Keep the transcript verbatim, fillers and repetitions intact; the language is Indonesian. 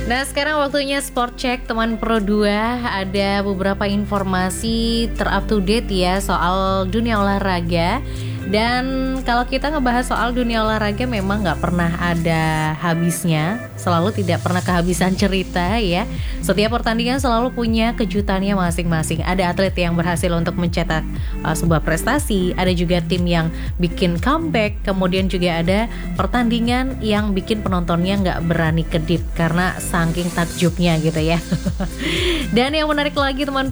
Nah, sekarang waktunya Sport Check teman Pro dua. Ada beberapa informasi terup to date ya soal dunia olahraga. Dan kalau kita ngebahas soal dunia olahraga memang gak pernah ada habisnya. Selalu tidak pernah kehabisan cerita ya. Setiap pertandingan selalu punya kejutannya masing-masing. Ada atlet yang berhasil untuk mencetak uh, sebuah prestasi. Ada juga tim yang bikin comeback. Kemudian juga ada pertandingan yang bikin penontonnya gak berani kedip karena saking takjubnya gitu ya. Dan yang menarik lagi teman